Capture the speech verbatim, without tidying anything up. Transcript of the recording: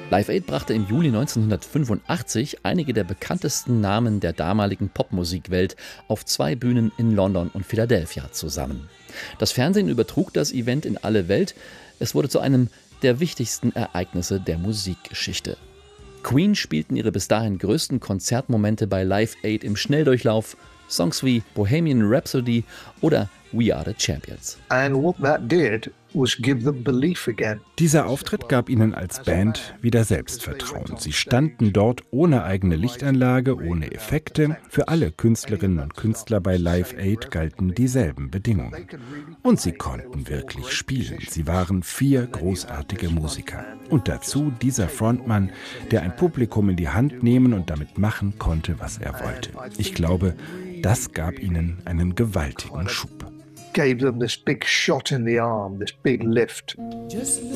Live Aid brachte im Juli neunzehnhundertfünfundachtzig einige der bekanntesten Namen der damaligen Popmusikwelt auf zwei Bühnen in London und Philadelphia zusammen. Das Fernsehen übertrug das Event in alle Welt. Es wurde zu einem der wichtigsten Ereignisse der Musikgeschichte. Queen spielten ihre bis dahin größten Konzertmomente bei Live Aid im Schnelldurchlauf. Songs wie Bohemian Rhapsody oder We Are the Champions. And what that did was give them belief again. Dieser Auftritt gab ihnen als Band wieder Selbstvertrauen. Sie standen dort ohne eigene Lichtanlage, ohne Effekte. Für alle Künstlerinnen und Künstler bei Live Aid galten dieselben Bedingungen. Und sie konnten wirklich spielen. Sie waren vier großartige Musiker. Und dazu dieser Frontmann, der ein Publikum in die Hand nehmen und damit machen konnte, was er wollte. Ich glaube, das gab ihnen einen gewaltigen Schub. Gave them this big shot in the arm, this big lift.